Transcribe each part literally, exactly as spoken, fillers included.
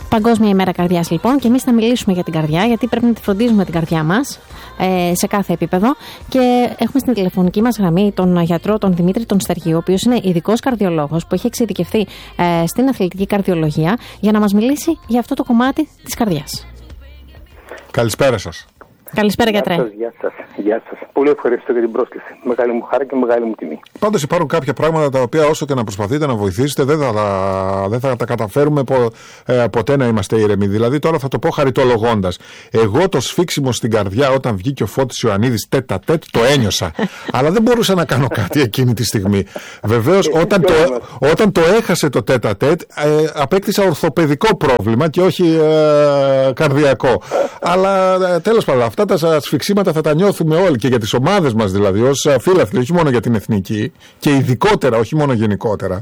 Παγκόσμια ημέρα καρδιάς λοιπόν, και εμείς θα μιλήσουμε για την καρδιά, γιατί πρέπει να τη φροντίζουμε την καρδιά μας ε, σε κάθε επίπεδο. Και έχουμε στην τηλεφωνική μας γραμμή τον γιατρό, τον Δημήτρη τον Στεργίου, ο οποίος είναι ειδικός καρδιολόγος που έχει εξειδικευθεί ε, στην αθλητική καρδιολογία, για να μας μιλήσει για αυτό το κομμάτι της καρδιάς. Καλησπέρα σας. Καλησπέρα, γιατρέ. Γεια σας, γεια σας, γεια σας. Πολύ ευχαριστώ για την πρόσκληση. Μεγάλη μου χαρά και μεγάλη μου τιμή. Πάντως υπάρχουν κάποια πράγματα τα οποία όσο και να προσπαθείτε να βοηθήσετε δεν θα, δεν θα τα καταφέρουμε πο, ε, ποτέ να είμαστε ήρεμοι. Δηλαδή τώρα θα το πω χαριτολογώντας. Εγώ το σφίξιμο στην καρδιά όταν βγήκε ο Φώτης Ιωαννίδης τέτα τέτ το ένιωσα. Αλλά δεν μπορούσα να κάνω κάτι εκείνη τη στιγμή. Βεβαίως όταν, το, όταν το έχασε το τέτα τέτ ε, απέκτησα ορθοπαιδικό πρόβλημα και όχι ε, καρδιακό. Αλλά ε, τέλος πάντων αυτά τα ασφιξίματα θα τα νιώθουμε όλοι και για τις ομάδες μας, δηλαδή ως φίλαθλοι, όχι μόνο για την εθνική και ειδικότερα, όχι μόνο γενικότερα.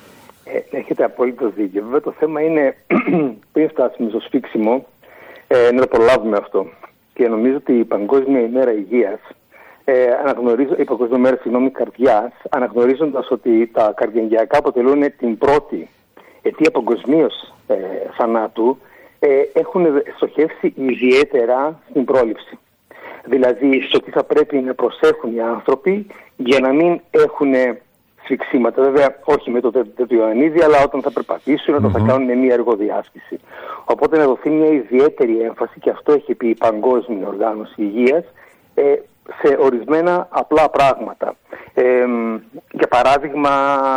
Ε, έχετε απόλυτο δίκιο. Βέβαια το θέμα είναι πριν φτάσουμε στο σφίξιμο ε, να το προλάβουμε αυτό. Και νομίζω ότι η Παγκόσμια ημέρα υγείας, ε, η Παγκόσμια μέρα συγγνώμη, καρδιάς, αναγνωρίζοντας ότι τα καρδιαγγειακά αποτελούν την πρώτη αιτία παγκοσμίως ε, θανάτου, Ε, έχουν στοχεύσει ιδιαίτερα στην πρόληψη. Δηλαδή στο τι θα πρέπει να προσέχουν οι άνθρωποι για να μην έχουν σφιξίματα. Βέβαια όχι με το τέτοιο Ιωαννίδη, αλλά όταν θα περπατήσουν, όταν mm-hmm. θα κάνουν μια εργοδιάσκηση. Οπότε να δοθεί μια ιδιαίτερη έμφαση, και αυτό έχει πει η Παγκόσμια Οργάνωση Υγείας, ε, σε ορισμένα απλά πράγματα. Ε, για παράδειγμα,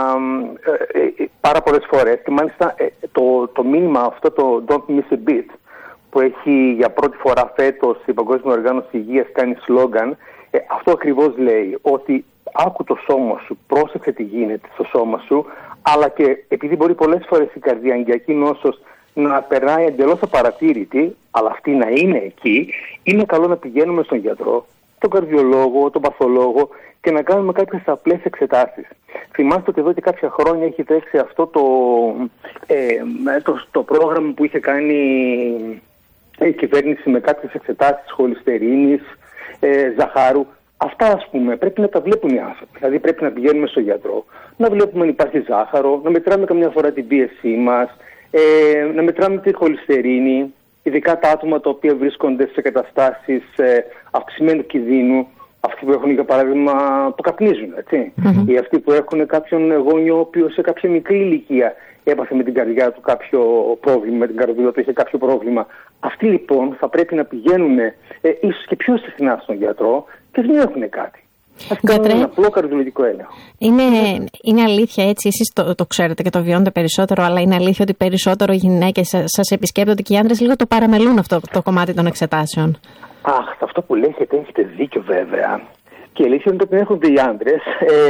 ε, ε, πάρα πολλές φορές, και μάλιστα ε, το, το μήνυμα αυτό, το Don't Miss a Beat, που έχει για πρώτη φορά φέτος η Παγκόσμια Οργάνωση Υγείας κάνει σλόγγαν, ε, αυτό ακριβώς λέει, ότι άκου το σώμα σου, πρόσεξε τι γίνεται στο σώμα σου, αλλά και επειδή μπορεί πολλές φορές η καρδιαγγειακή νόσος να περνάει εντελώς απαρατήρητη, αλλά αυτή να είναι εκεί, είναι καλό να πηγαίνουμε στον γιατρό, τον καρδιολόγο, τον παθολόγο και να κάνουμε κάποιες απλές εξετάσεις. Θυμάστε ότι εδώ και κάποια χρόνια έχει τρέξει αυτό το, ε, το, το πρόγραμμα που είχε κάνει η κυβέρνηση με κάποιες εξετάσεις χολυστερίνης, ε, ζαχάρου. Αυτά, ας πούμε, πρέπει να τα βλέπουν οι άνθρωποι. Δηλαδή πρέπει να πηγαίνουμε στον γιατρό, να βλέπουμε αν υπάρχει ζάχαρο, να μετράμε καμιά φορά την πίεσή μας, ε, να μετράμε τη χολυστερίνη, ειδικά τα άτομα τα οποία βρίσκονται σε καταστάσεις ε, αυξημένου κινδύνου, αυτοί που έχουν για παράδειγμα που καπνίζουν, έτσι, mm-hmm. ή αυτοί που έχουν κάποιον γόνιο ο οποίος σε κάποια μικρή ηλικία έπαθε με την καρδιά του κάποιο πρόβλημα, με την καρδιά του είχε κάποιο πρόβλημα. Αυτοί λοιπόν θα πρέπει να πηγαίνουν ε, ίσως και πιο συχνά στον γιατρό και δεν έχουν κάτι. Ας κάνουν ένα απλό καρδιολογικό έλεγχο. Είναι, είναι αλήθεια, έτσι, εσείς το, το ξέρετε και το βιώνετε περισσότερο, αλλά είναι αλήθεια ότι περισσότερο οι γυναίκες σας επισκέπτονται και οι άντρες λίγο το παραμελούν αυτό το κομμάτι των εξετάσεων? Αχ, αυτό που λέγεται έχετε δίκιο βέβαια. Και η αλήθεια είναι ότι δεν έχονται οι άντρες,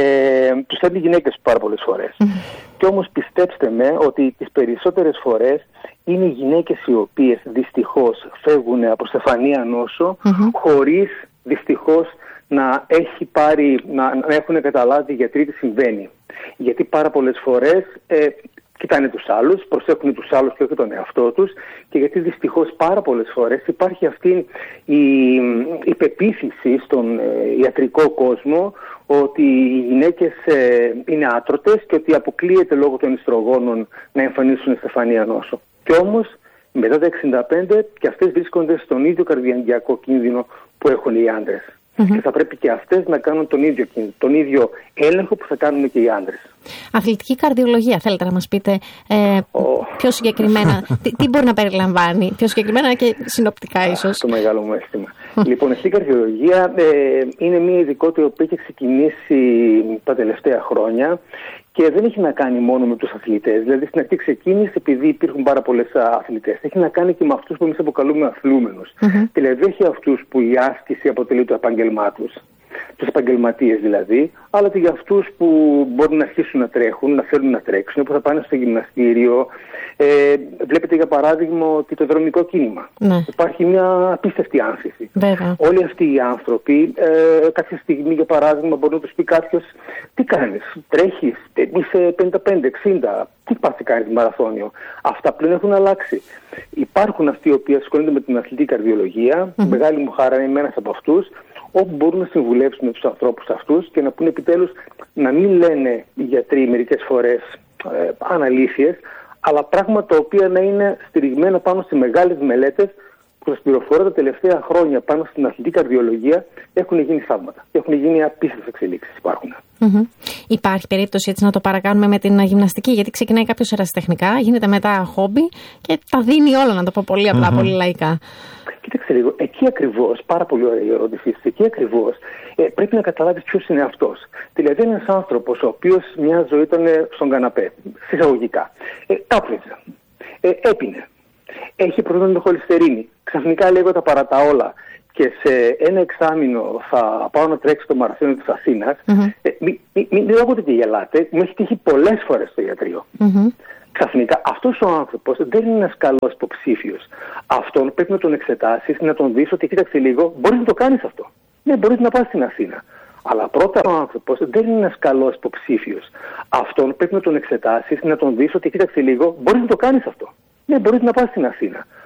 ε, τους θέλουν οι γυναίκες πάρα πολλές φορές. Mm. Και όμως πιστέψτε με ότι τις περισσότερες φορές είναι οι γυναίκες οι οποίες δυστυχώς φεύγουν από στεφανία νόσο, mm-hmm. χωρίς δυστυχώς να, έχει πάρει, να, να έχουν καταλάβει γιατροί τι συμβαίνει. Γιατί πάρα πολλές φορές ε, κοιτάνε τους άλλους, προσέχουν τους άλλους και όχι τον εαυτό τους, και γιατί δυστυχώς πάρα πολλές φορές υπάρχει αυτή η, η πεποίθηση στον ε, ιατρικό κόσμο ότι οι γυναίκες ε, είναι άτρωτες και ότι αποκλείεται λόγω των ιστρογόνων να εμφανίσουν στεφανία νόσο. Και όμως μετά τα εξήντα πέντε και αυτές βρίσκονται στον ίδιο καρδιαγγειακό κίνδυνο που έχουν οι άντρες. Mm-hmm. Και θα πρέπει και αυτές να κάνουν τον ίδιο, τον ίδιο έλεγχο που θα κάνουν και οι άντρες. Αθλητική καρδιολογία, θέλετε να μας πείτε ε, oh. πιο συγκεκριμένα, τι, τι μπορεί να περιλαμβάνει, πιο συγκεκριμένα και συνοπτικά ίσως? Το μεγάλο μου αίσθημα. Λοιπόν, η αθλητική καρδιολογία ε, είναι μια ειδικότητα που έχει ξεκινήσει τα τελευταία χρόνια και δεν έχει να κάνει μόνο με τους αθλητές. Δηλαδή στην αρχή ξεκίνησε επειδή υπήρχαν πάρα πολλές αθλητές. Έχει να κάνει και με αυτούς που εμείς αποκαλούμε αθλούμενους. Mm-hmm. Δηλαδή όχι αυτούς που η άσκηση αποτελεί το επάγγελμά τους, τους επαγγελματίες δηλαδή, αλλά και για αυτούς που μπορούν να αρχίσουν να τρέχουν, να θέλουν να τρέξουν, που θα πάνε στο γυμναστήριο. Ε, βλέπετε για παράδειγμα ότι το δρομικό κίνημα. Ναι. Υπάρχει μια απίστευτη άνθηση. Βέβαια. Όλοι αυτοί οι άνθρωποι ε, κάποια στιγμή για παράδειγμα μπορεί να τους πει κάποιος, τι κάνεις, τρέχεις, είσαι πενήντα πέντε εξήντα, τι πας και κάνεις μαραθώνιο? Αυτά πλέον έχουν αλλάξει. Υπάρχουν αυτοί οι οποίοι ασχολούνται με την αθλητική καρδιολογία, mm-hmm. μεγάλη μου χαρά είναι ένας από αυτούς, όπου μπορούν να συμβουλεύσουν τους ανθρώπους αυτούς και να πούνε επιτέλους να μην λένε οι γιατροί μερικές φορές ε, αναλήθειες, αλλά πράγματα τα οποία να είναι στηριγμένα πάνω σε μεγάλες μελέτες που σας πληροφορώ τα τελευταία χρόνια πάνω στην αθλητική καρδιολογία έχουν γίνει θαύματα. Έχουν γίνει απίστευτες εξελίξεις. Υπάρχουν. Mm-hmm. Υπάρχει περίπτωση έτσι να το παρακάνουμε με την γυμναστική, γιατί ξεκινάει κάποιος ερασιτεχνικά, γίνεται μετά χόμπι και τα δίνει όλα, να το πω πολύ απλά, mm-hmm. πολύ λαϊκά. Κοίταξε λίγο, εκεί ακριβώς, πάρα πολύ ωραία η ερώτηση, εκεί ακριβώς ε, πρέπει να καταλάβεις ποιος είναι αυτός. Δηλαδή ένας άνθρωπος ο οποίος μια ζωή ήταν στον καναπέ, συσσαγωγικά, ε, κάπνιζε, ε, έπινε, έχει πρόβλημα με χολυστερίνη, ξαφνικά λέγω τα παρατά όλα και σε ένα εξάμηνο θα πάω να τρέξω το μαραθώνιο της Αθήνας, mm-hmm. ε, μην μη, μη, μη ακούτε και γελάτε, μου έχει τύχει πολλές φορές στο ιατρείο. Mm-hmm. Ξαφνικά αυτός ο άνθρωπος δεν είναι ένας καλός υποψήφιος. Αυτόν πρέπει να τον εξετάσεις, να τον δεις ότι κοίταξε λίγο, μπορείς να το κάνεις αυτό. Ναι, μπορείς να πας στην Αθήνα. Αλλά πρώτα ο άνθρωπος δεν είναι ένας καλός υποψήφιος. Αυτόν πρέπει να τον εξετάσεις, να τον δεις ότι κοίταξε λίγο, μπορείς να το κάνεις αυτό. Ναι, μπορείς να πας στην Αθήνα.